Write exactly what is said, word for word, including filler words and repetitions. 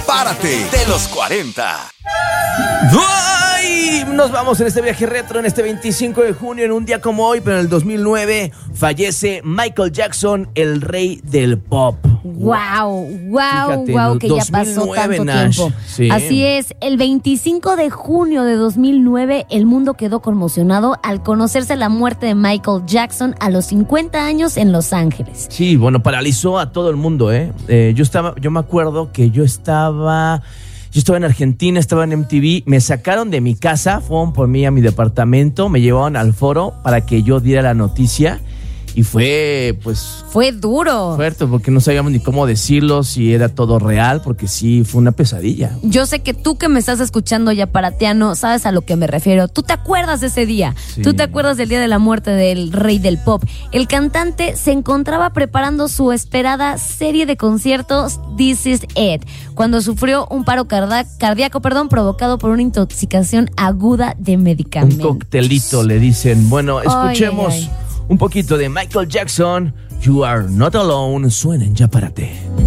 Párate de los cuarenta. ¡Ay! Nos vamos en este viaje retro en este veinticinco de junio, en un día como hoy, pero en el dos mil nueve fallece Michael Jackson, el rey del pop. Wow, wow, Fíjate, wow, que ya dos mil pasó nueve, tanto Nash. tiempo. Sí. Así es, el veinticinco de junio de dos mil nueve, el mundo quedó conmocionado al conocerse la muerte de Michael Jackson a los cincuenta años en Los Ángeles. Sí, bueno, paralizó a todo el mundo, ¿eh? eh yo estaba, yo me acuerdo que yo estaba... Yo estaba en Argentina, estaba en M T V, me sacaron de mi casa, fueron por mí a mi departamento, me llevaron al foro para que yo diera la noticia y fue, pues... Fue duro. Fuerte, porque no sabíamos ni cómo decirlo, si era todo real, porque sí, fue una pesadilla. Yo sé que tú que me estás escuchando, Yaparatiano, sabes a lo que me refiero. Tú te acuerdas de ese día. Sí. Tú te acuerdas del día de la muerte del rey del pop. El cantante se encontraba preparando su esperada serie de conciertos This Is It, cuando sufrió un paro carda- cardíaco perdón, provocado por una intoxicación aguda de Un medicamentos. coctelito, le dicen. Bueno, escuchemos Ay, ay, ay. un poquito de Michael Jackson. You Are Not Alone. Suena en Ya Párate.